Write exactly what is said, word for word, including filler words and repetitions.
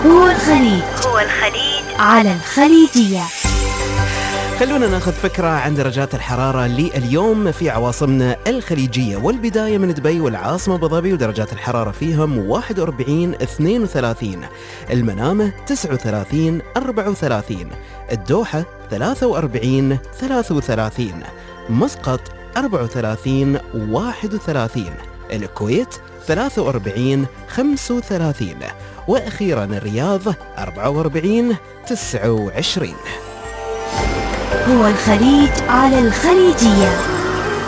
هو الخليج هو الخليج على الخليجية. خلونا ناخذ فكرة عن درجات الحرارة لليوم في عواصمنا الخليجية، والبداية من دبي والعاصمة أبو ظبي ودرجات الحرارة فيهم واحد وأربعين اثنين وثلاثين، المنامة تسعة وثلاثين أربعة وثلاثين، الدوحة ثلاثة وأربعين ثلاثة وثلاثين، مسقط أربعة وثلاثين واحد وثلاثين، الكويت ثلاثة وأربعين خمسة وثلاثين، وأخيرا الرياض أربعة وأربعين تسعة وعشرين. هو الخليج على الخليجية.